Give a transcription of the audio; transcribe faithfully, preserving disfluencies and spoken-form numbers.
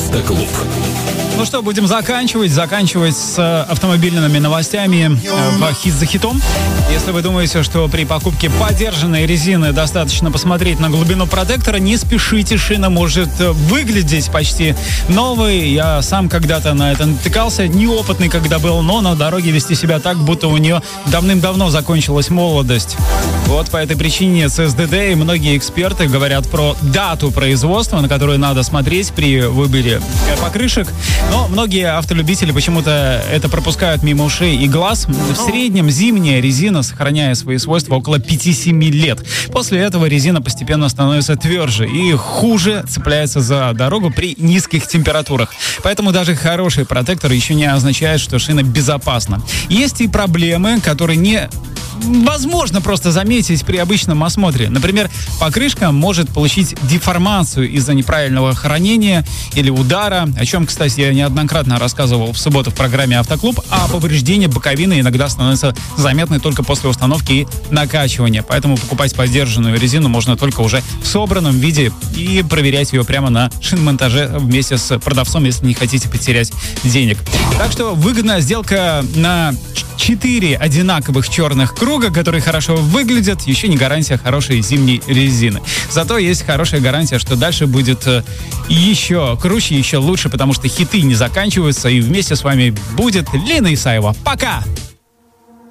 Автоклуб. Ну что, будем заканчивать. Заканчивать с автомобильными новостями в хит за хитом. Если вы думаете, что при покупке подержанной резины достаточно посмотреть на глубину протектора, не спешите, шина может выглядеть почти новой. Я сам когда-то на это натыкался, неопытный когда был, но на дороге вести себя так, будто у нее давным-давно закончилась молодость. Вот по этой причине си эс ди ди и многие эксперты говорят про дату производства, на которую надо смотреть при выборе покрышек. Но многие автолюбители почему-то это пропускают мимо ушей и глаз. В среднем зимняя резина, сохраняя свои свойства, около пяти-семи лет. После этого резина постепенно становится тверже и хуже цепляется за дорогу при низких температурах. Поэтому даже хороший протектор еще не означает, что шина безопасна. Есть и проблемы, которые не... возможно просто заметить при обычном осмотре. Например, покрышка может получить деформацию из-за неправильного хранения или удара, о чем, кстати, я неоднократно рассказывал в субботу в программе «Автоклуб», а повреждение боковины иногда становится заметны только после установки и накачивания. Поэтому покупать подержанную резину можно только уже в собранном виде и проверять ее прямо на шиномонтаже вместе с продавцом, если не хотите потерять денег. Так что выгодная сделка на четыре одинаковых черных круга, которые хорошо выглядят, еще не гарантия хорошей зимней резины. Зато есть хорошая гарантия, что дальше будет еще круче, еще лучше, потому что хиты не заканчиваются, и вместе с вами будет Лина Исаева. Пока!